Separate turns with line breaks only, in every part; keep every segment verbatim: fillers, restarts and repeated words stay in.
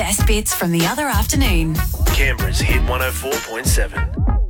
best bits from the other afternoon.
Canberra's Hit one oh four point seven.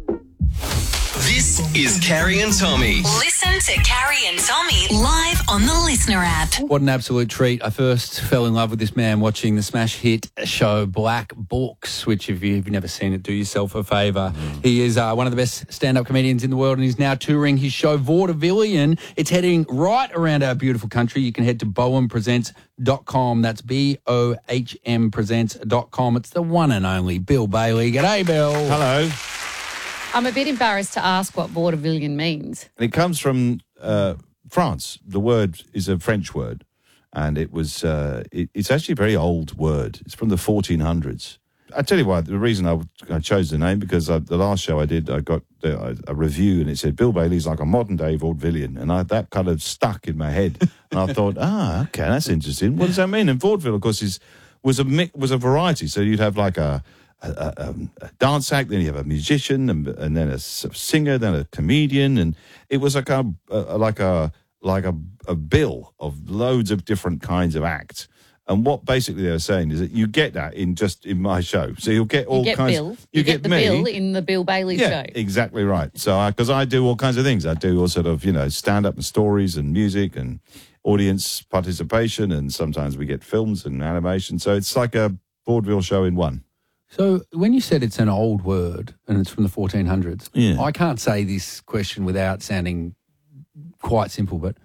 This is Carrie and Tommy.
Listen to Carrie and Tommy live on the Listener app.
What an absolute treat. I first fell in love with this man watching the smash hit show Black Books, which if you've never seen it, do yourself a favour. Mm. He is uh, one of the best stand-up comedians in the world and he's now touring his show Vaudevillian. It's heading right around our beautiful country. You can head to bohm presents dot com. That's B O H M presents dot com. It's the one and only Bill Bailey. G'day, Bill.
Hello.
I'm a bit embarrassed to ask what vaudevillian means.
It comes from uh, France. The word is a French word, and it was uh, it, it's actually a very old word. It's from the fourteen hundreds. I tell you why. The reason I, I chose the name because I, the last show I did, I got a, a review, and it said Bill Bailey's like a modern day vaudevillian, and I, that kind of stuck in my head. And I thought, ah, okay, that's interesting. What does that mean? And vaudeville, of course, is was a mix, was a variety. So you'd have like a A, a, a dance act, then you have a musician, and, and then a singer, then a comedian, and it was like a, a like a like a, a bill of loads of different kinds of acts. And what basically they were saying is that you get that in just in my show, so you'll get all
you get
kinds.
Bill.
You,
you
get,
get the
me.
Bill in the Bill Bailey
yeah,
show.
Exactly right. So because I, I do all kinds of things, I do all sort of you know stand up and stories and music and audience participation, and sometimes we get films and animation. So it's like a vaudeville show in one.
So when you said it's an old word and it's from the fourteen hundreds,
yeah.
I can't say this question without sounding quite simple, but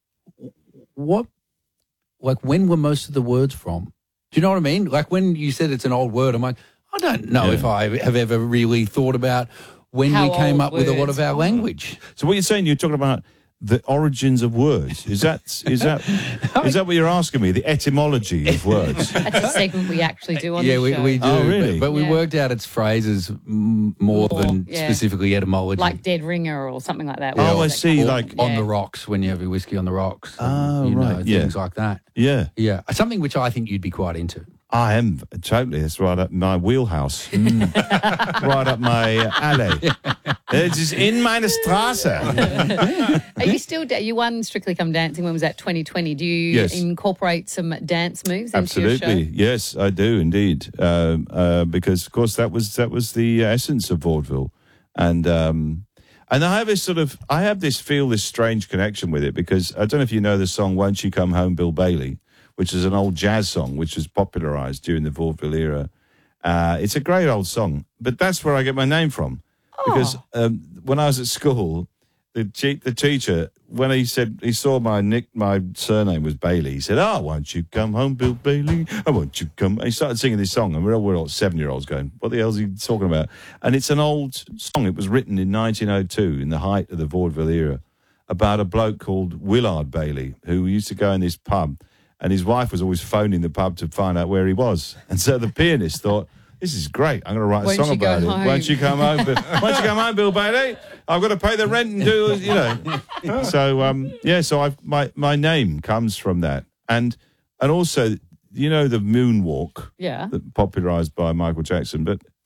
what, like when were most of the words from? Do you know what I mean? Like when you said it's an old word, I'm like, I don't know
yeah.
if I have ever really thought about when
How
we came
old
up with a lot
words
of our
are.
language.
So what you're saying, you're talking about the origins of words. Is that is that is that what you're asking me? The etymology of words.
That's a segment we actually do on
Yeah,
the
we,
show.
we do.
Oh, really?
But, but we
Yeah.
worked out its phrases m- more,
More,
than
yeah.
specifically etymology.
Like Dead Ringer or something like that.
Oh,
Where
I
that
see,
comes
like-
from.
on
Yeah.
the rocks when you have your whiskey on the rocks. and,
Oh,
you know,
right, yeah.
things like that.
Yeah,
Yeah, something which I think you'd be quite into.
I am totally. It's right up my wheelhouse. Mm. Right up my uh, alley. It is in meine Straße.
Are you still, da- you won Strictly Come Dancing, when was that, twenty twenty? Do you
Yes.
incorporate some dance moves into your
Absolutely,
show?
yes, I do indeed. Um, uh, because of course that was that was the essence of vaudeville, and um, and I have this sort of I have this feel this strange connection with it because I don't know if you know the song "Won't You Come Home, Bill Bailey," which is an old jazz song which was popularised during the vaudeville era. Uh, it's a great old song, but that's where I get my name from. Because um, when I was at school, the che- the teacher, when he said he saw my nick, my surname was Bailey, he said, "Oh, won't you come home, Bill Bailey? Oh, won't you come?" And he started singing this song, and we're all, we're all seven-year-olds going, "What the hell is he talking about?" And it's an old song. It was written in nineteen oh two, in the height of the vaudeville era, about a bloke called Willard Bailey who used to go in this pub, and his wife was always phoning the pub to find out where he was. And so the pianist thought, this is great. I'm going to write a
Won't
song
you go
about it.
home?
Won't you come home? Bill? Won't you come home, Bill Bailey? I've got to pay the rent and do, you know. So, um, yeah, so I've, my my name comes from that. And and also, you know, the moonwalk,
Yeah.
that popularised by Michael Jackson, but